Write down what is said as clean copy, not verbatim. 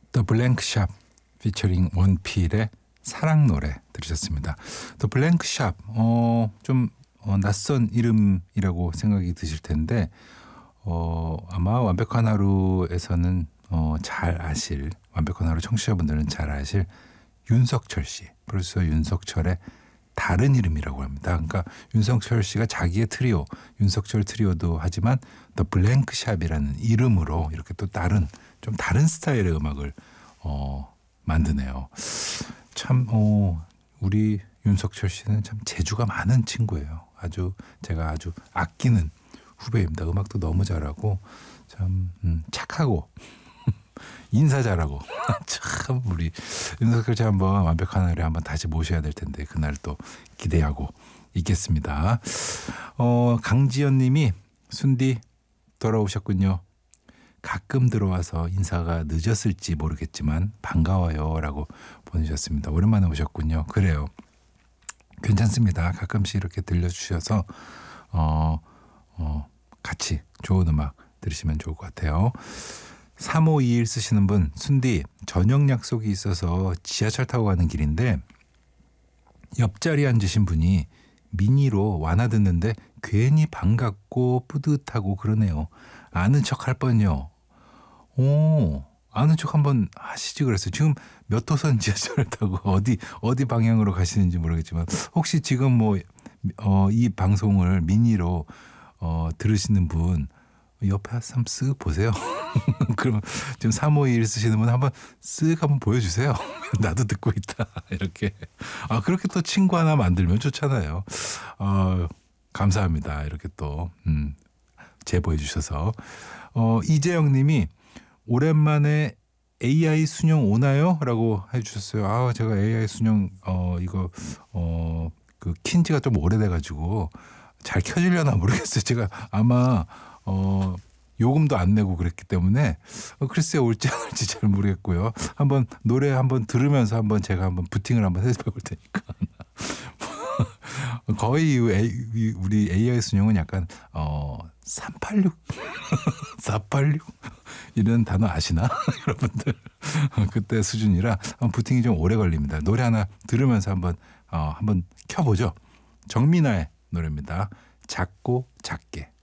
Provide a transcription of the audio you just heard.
The Blank Shop 피처링 원필의 사랑 노래 들으셨습니다. The Blank Shop 좀 낯선 이름이라고 생각이 드실 텐데 아마 완벽한 하루에서는 잘 아실, 완벽한 하루 청취자분들은 잘 아실 윤석철 씨, 프로듀서 윤석철의 다른 이름이라고 합니다. 그러니까 윤석철 씨가 자기의 트리오, 윤석철 트리오도 하지만 The Blank Shop이라는 이름으로 이렇게 또 좀 다른 스타일의 음악을 만드네요. 참 우리 윤석철 씨는 참 재주가 많은 친구예요. 제가 아주 아끼는 후배입니다. 음악도 너무 잘하고 참 착하고 인사 잘하고 참 우리 윤석철 씨 한번 완벽한 하루에 한번 다시 모셔야 될 텐데 그날 또 기대하고 있겠습니다. 강지연 님이 순디 돌아오셨군요. 가끔 들어와서 인사가 늦었을지 모르겠지만 반가워요 라고 보내주셨습니다. 오랜만에 오셨군요. 그래요. 괜찮습니다. 가끔씩 이렇게 들려주셔서 같이 좋은 음악 들으시면 좋을 것 같아요. 3521 쓰시는 분, 순디 저녁 약속이 있어서 지하철 타고 가는 길인데 옆자리에 앉으신 분이 미니로 완화 듣는데 괜히 반갑고 뿌듯하고 그러네요. 아는 척 할 뻔요. 아는 척 한번 하시지 그랬어요. 지금 몇 호선 지하철을 타고 어디 방향으로 가시는지 모르겠지만 혹시 지금 이 방송을 미니로 들으시는 분 옆에 한번 쓱 보세요. 그럼 지금 3521 쓰시는 분 한번 쓱 한번 보여주세요. 나도 듣고 있다. 이렇게. 그렇게 또 친구 하나 만들면 좋잖아요. 감사합니다. 이렇게 또 제보해 주셔서. 이재영 님이 오랜만에 AI 순영 오나요? 라고 해주셨어요. 제가 AI 순영 이거 그 킨지가 좀 오래돼가지고 잘 켜지려나 모르겠어요. 제가 아마 요금도 안 내고 그랬기 때문에 글쎄요 올지 안 올지 잘 모르겠고요. 한번 노래 한번 들으면서 제가 한번 부팅을 한번 해볼 테니까. 거의 우리 AI 순영은 약간 386, 486 이런 단어 아시나? 여러분들 그때 수준이라 부팅이 좀 오래 걸립니다. 노래 하나 들으면서 한번 켜보죠. 정민아의 노래입니다. 작고 작게.